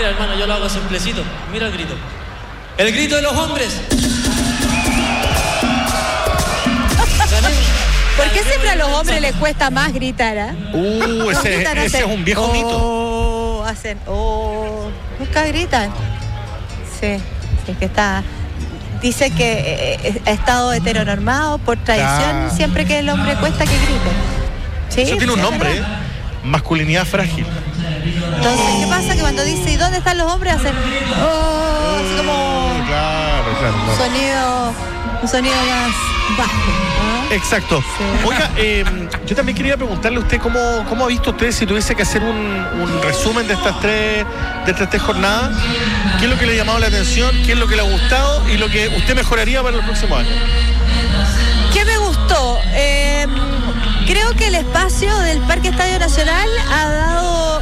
Mira, hermano, yo lo hago simplecito. Mira el grito. El grito de los hombres. ¿Por qué siempre a los hombres les cuesta más gritar? Ese es un viejo mito. Hacen, nunca gritan. Sí, es que está. Dice que ha estado heteronormado por tradición, siempre que el hombre cuesta que grite. Sí, eso tiene un nombre, masculinidad frágil. Entonces, ¿qué pasa? Que cuando dice ¿y dónde están los hombres? Hacen así como claro. un sonido más bajo, ¿no? Exacto. Sí. Oiga, yo también quería preguntarle a usted cómo ha visto usted, si tuviese que hacer un resumen de estas tres jornadas, qué es lo que le ha llamado la atención, qué es lo que le ha gustado y lo que usted mejoraría para los próximos años. ¿Qué me gustó? Creo que el espacio del Parque Estadio Nacional ha dado